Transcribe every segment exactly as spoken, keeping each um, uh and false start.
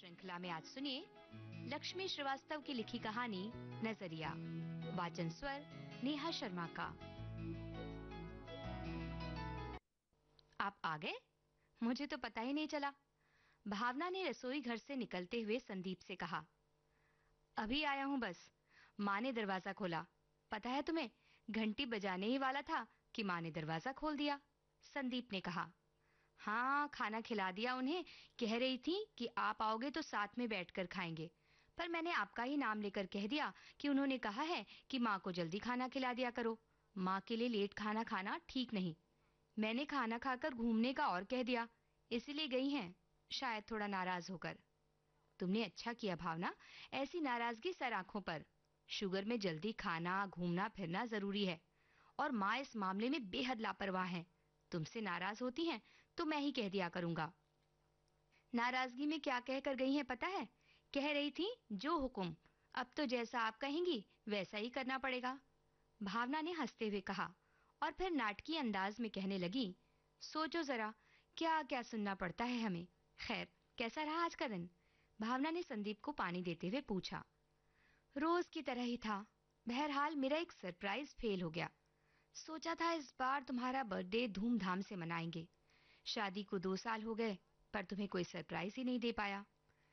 श्रृंखला में आज सुनिए लक्ष्मी श्रीवास्तव की लिखी कहानी नजरिया। वाचन स्वर नेहा शर्मा का। आप आ गए? मुझे तो पता ही नहीं चला। भावना ने रसोई घर से निकलते हुए संदीप से कहा। अभी आया हूं बस। माँ ने दरवाजा खोला। पता है तुम्हें, घंटी बजाने ही वाला था कि माँ ने दरवाजा खोल दिया। संदीप ने कहा। हाँ, खाना खिला दिया उन्हें। कह रही थी कि आप आओगे तो साथ में बैठकर खाएंगे, पर मैंने आपका ही नाम लेकर कह दिया कि उन्होंने कहा है कि माँ को जल्दी खाना खिला दिया करो। माँ के लिए लेट खाना खाना ठीक नहीं। मैंने खाना खाकर घूमने का और कह दिया, इसीलिए गई हैं, शायद थोड़ा नाराज होकर। तुमने अच्छा किया भावना, ऐसी नाराजगी सर आंखों पर। शुगर में जल्दी खाना घूमना फिरना जरूरी है, और माँ इस मामले में बेहद लापरवाह हैं। तुमसे नाराज होती हैं तो मैं ही कह दिया करूंगा। नाराजगी में क्या कह कर गई हैं पता है? कह रही थी जो हुक्म, अब तो जैसा आप कहेंगी वैसा ही करना पड़ेगा। भावना ने हंसते हुए कहा और फिर नाटकीय अंदाज में कहने लगी, सोचो जरा क्या क्या सुनना पड़ता है हमें। खैर, कैसा रहा आज का दिन? भावना ने संदीप को पानी देते हुए पूछा। रोज की तरह ही था। बहरहाल मेरा एक सरप्राइज फेल हो गया। सोचा था इस बार तुम्हारा बर्थडे धूमधाम से मनाएंगे। शादी को दो साल हो गए, पर तुम्हें कोई सरप्राइज ही नहीं दे पाया।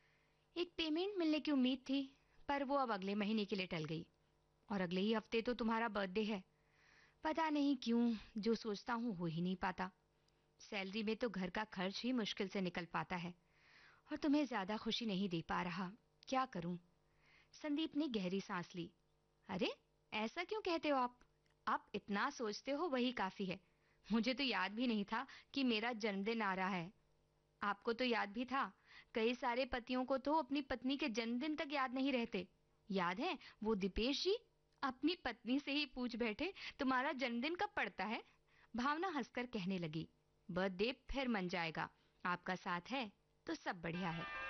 एक पेमेंट मिलने की उम्मीद थी, पर वो अब अगले महीने के लिए टल गई, और अगले ही हफ्ते तो तुम्हारा बर्थडे है। पता नहीं क्यों जो सोचता हूँ हो ही नहीं पाता। सैलरी में तो घर का खर्च ही मुश्किल से निकल पाता है, और तुम्हें ज्यादा खुशी नहीं दे पा रहा। क्या करूं? संदीप ने गहरी सांस ली। अरे, ऐसा क्यों कहते हो आप? आप इतना सोचते हो वही काफी है। मुझे तो याद भी नहीं था कि मेरा जन्मदिन आ रहा है। आपको तो याद भी था। कई सारे पतियों को तो अपनी पत्नी के जन्मदिन तक याद नहीं रहते। याद है वो दीपेश जी अपनी पत्नी से ही पूछ बैठे, तुम्हारा जन्मदिन कब पड़ता है? भावना हंसकर कहने लगी, बर्थडे फिर मन जाएगा। आपका साथ है तो सब बढ़िया है।